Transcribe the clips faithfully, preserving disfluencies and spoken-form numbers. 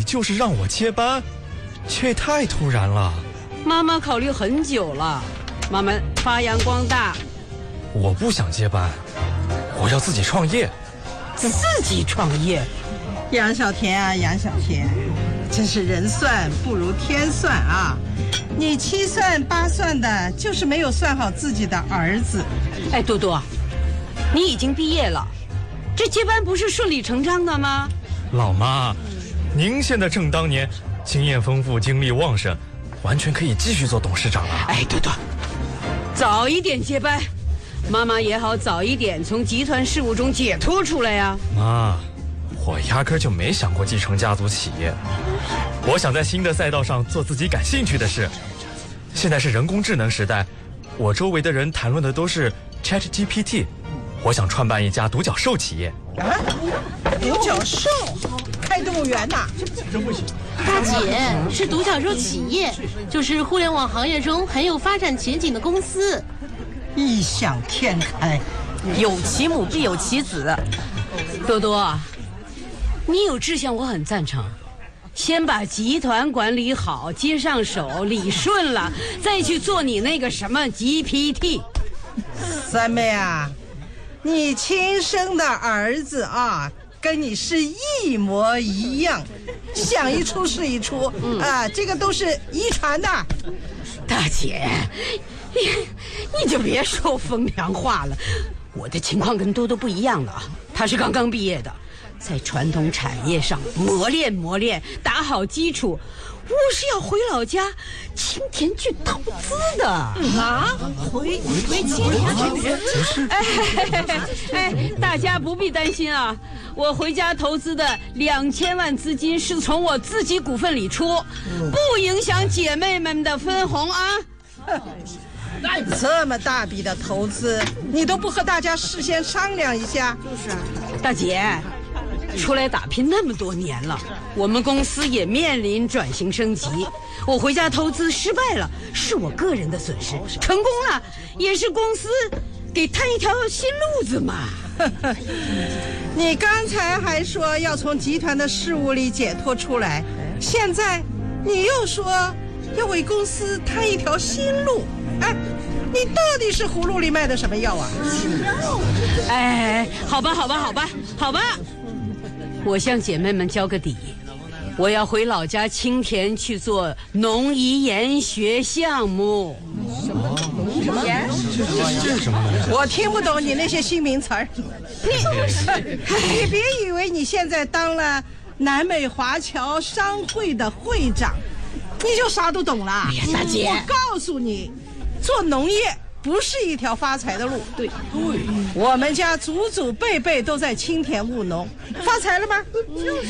就是让我接班，这也太突然了。 妈妈考虑很久了，妈妈发扬光大。 我不想接班，我要自己创业。 自己创业？ 杨小田啊，杨小田，真是人算不如天算啊！你七算八算的，就是没有算好自己的儿子。 哎，多多，你已经毕业了，这接班不是顺理成章的吗？ 老妈，您现在正当年，经验丰富，精力旺盛，完全可以继续做董事长了。 哎，多多，早一点接班，妈妈也好早一点从集团事务中解脱出来呀。 妈，我压根就没想过继承家族企业，我想在新的赛道上做自己感兴趣的事。现在是人工智能时代，我周围的人谈论的都是 Chat G P T， 我想创办一家独角兽企业。 啊，独角兽？开动物园呐？ 大姐，是独角兽企业，就是互联网行业中很有发展前景的公司。 异想天开， 有其母必有其子。多多，你有志向我很赞成，先把集团管理好，接上手，理顺了，再去做你那个什么 G P T。 三妹啊，你亲生的儿子啊，跟你是一模一样，想一出是一出、嗯、啊，这个都是遗传的。 大姐，你你就别说风凉话了，我的情况跟多多不一样了，他是刚刚毕业的，在传统产业上磨练磨练，打好基础。我是要回老家青田去投资的。 啊，回回青田投资？ 哎哎，大家不必担心啊，我回家投资的两千万资金是从我自己股份里出，不影响姐妹们的分红啊。 这么大笔的投资，你都不和大家事先商量一下？就是啊， 大姐，出来打拼那么多年了，我们公司也面临转型升级。我回家投资失败了，是我个人的损失；成功了，也是公司给探一条新路子嘛。 你刚才还说要从集团的事务里解脱出来，现在你又说要为公司探一条新路。哎，你到底是葫芦里卖的什么药啊？ 哎，好吧，好吧，好吧，好吧。我向姐妹们交个底，我要回老家青田去做农医研学项目。 什么什么研？ 这是什么？ 我听不懂你那些新名词儿。你你别以为你现在当了南美华侨商会的会长，你就啥都懂了。 哎呀，大姐， 我告诉你，做农业不是一条发财的路。对对，我们家祖祖辈辈都在青田务农，发财了吗？就是，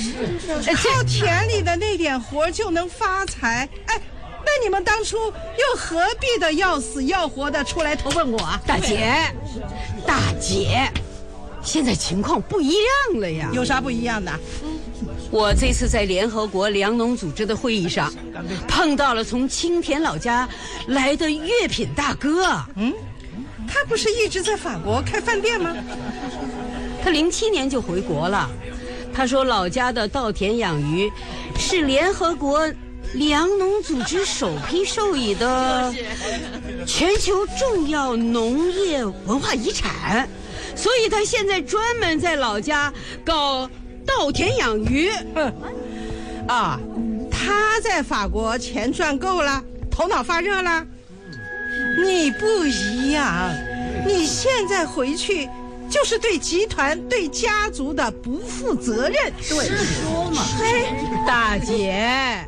靠田里的那点活就能发财？哎，那你们当初又何必的要死要活的出来投奔我啊？ 大姐，大姐，现在情况不一样了呀。 有啥不一样的？ 我这次在联合国粮农组织的会议上，碰到了从青田老家来的乐品大哥。 嗯，他不是一直在法国开饭店吗？ 他零七年就回国了。他说老家的稻田养鱼是联合国粮农组织首批授予的全球重要农业文化遗产，所以他现在专门在老家搞稻田养鱼。 啊，他在法国钱赚够了，头脑发热了。你不一样，你现在回去就是对集团对家族的不负责任。对，说嘛。 哎，大姐，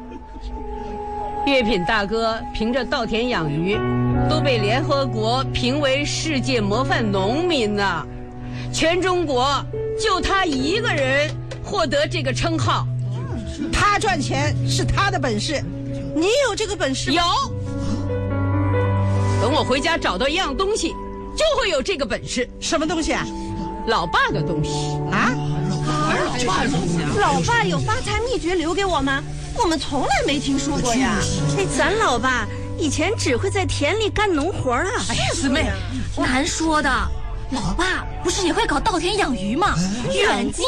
乐品大哥凭着稻田养鱼都被联合国评为世界模范农民呢，全中国就他一个人获得这个称号。 他赚钱是他的本事，你有这个本事吗？ 有。等我回家找到一样东西，就会有这个本事。 什么东西啊？ 老爸的东西啊？ 老爸有发财秘诀留给我吗？我们从来没听说过呀。哎，咱老爸以前只会在田里干农活啊。 哎呀，四妹， 难说的。老爸不是也会搞稻田养鱼吗？远近